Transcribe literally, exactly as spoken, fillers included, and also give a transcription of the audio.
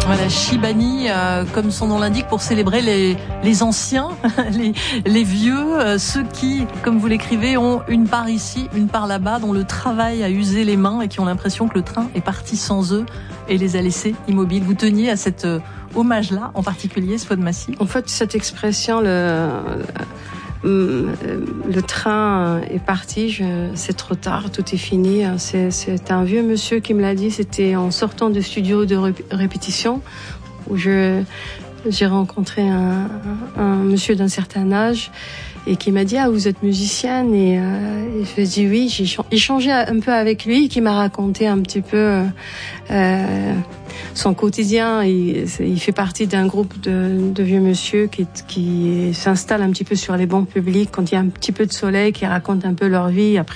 Voilà, Shibani, euh, comme son nom l'indique, pour célébrer les, les anciens, les, les vieux, euh, ceux qui, comme vous l'écrivez, ont une part ici, une part là-bas, dont le travail a usé les mains et qui ont l'impression que le train est parti sans eux et les a laissés immobiles. Vous teniez à cet euh, hommage-là, en particulier, Sfod Massi? En fait, cette expression, le, le, le train est parti, je, c'est trop tard, tout est fini. C'est, c'est un vieux monsieur qui me l'a dit, c'était en sortant du studio de rép- répétition où je, j'ai rencontré un, un monsieur d'un certain âge et qui m'a dit « Ah, vous êtes musicienne ?» et, euh, et je lui ai dit « Oui ». J'ai échangé un peu avec lui, qui m'a raconté un petit peu euh, son quotidien. Il, il fait partie d'un groupe de, de vieux monsieur qui, qui s'installe un petit peu sur les bancs publics quand il y a un petit peu de soleil, qui racontent un peu leur vie. Après,